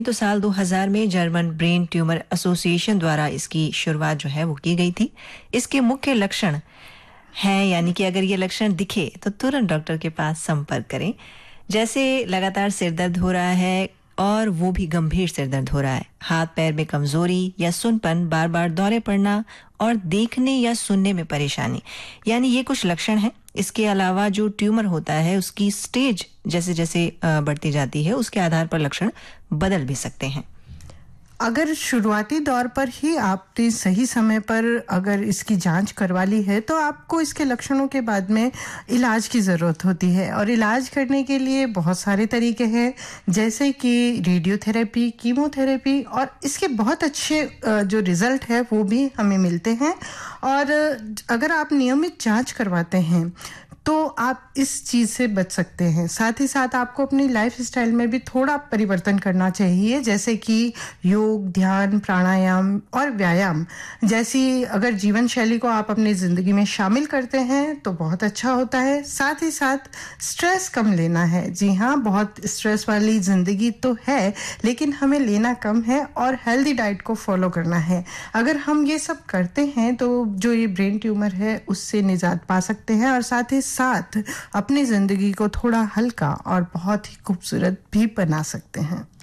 तो साल 2000 में जर्मन ब्रेन ट्यूमर एसोसिएशन द्वारा इसकी शुरुआत जो है वो की गई थी। इसके मुख्य लक्षण हैं, यानी कि अगर ये लक्षण दिखे तो तुरंत डॉक्टर के पास संपर्क करें। जैसे लगातार सिर दर्द हो रहा है और वो भी गंभीर सिर दर्द हो रहा है, हाथ पैर में कमजोरी या सुनपन, बार बार दौरे पड़ना और देखने या सुनने में परेशानी, यानी ये कुछ लक्षण हैं। इसके अलावा जो ट्यूमर होता है उसकी स्टेज जैसे जैसे बढ़ती जाती है उसके आधार पर लक्षण बदल भी सकते हैं। अगर शुरुआती दौर पर ही आपने सही समय पर अगर इसकी जांच करवा ली है तो आपको इसके लक्षणों के बाद में इलाज की ज़रूरत होती है, और इलाज करने के लिए बहुत सारे तरीके हैं, जैसे कि रेडियोथेरेपी, कीमोथेरेपी, और इसके बहुत अच्छे जो रिज़ल्ट है वो भी हमें मिलते हैं। और अगर आप नियमित जांच करवाते हैं तो आप इस चीज़ से बच सकते हैं। साथ ही साथ आपको अपनी लाइफ स्टाइल में भी थोड़ा परिवर्तन करना चाहिए, जैसे कि योग, ध्यान, प्राणायाम और व्यायाम जैसी अगर जीवन शैली को आप अपनी ज़िंदगी में शामिल करते हैं तो बहुत अच्छा होता है। साथ ही साथ स्ट्रेस कम लेना है। जी हाँ, बहुत स्ट्रेस वाली ज़िंदगी तो है, लेकिन हमें लेना कम है और हेल्दी डाइट को फॉलो करना है। अगर हम ये सब करते हैं तो जो ये ब्रेन ट्यूमर है उससे निजात पा सकते हैं, और साथ ही साथ अपनी जिंदगी को थोड़ा हल्का और बहुत ही खूबसूरत भी बना सकते हैं।